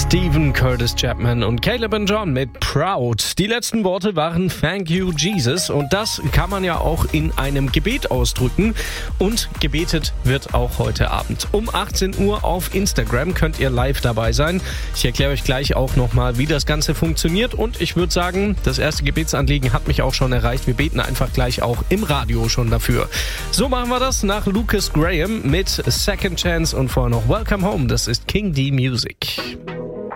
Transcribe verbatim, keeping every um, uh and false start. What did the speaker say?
Stephen Curtis Chapman und Caleb and John mit Proud. Die letzten Worte waren Thank you, Jesus. Und das kann man ja auch in einem Gebet ausdrücken. Und gebetet wird auch heute Abend. Um achtzehn Uhr auf Instagram könnt ihr live dabei sein. Ich erkläre euch gleich auch nochmal, wie das Ganze funktioniert. Und ich würde sagen, das erste Gebetsanliegen hat mich auch schon erreicht. Wir beten einfach gleich auch im Radio schon dafür. So machen wir das nach Lucas Graham mit Second Chance und vorher noch Welcome Home. Das ist King D Music.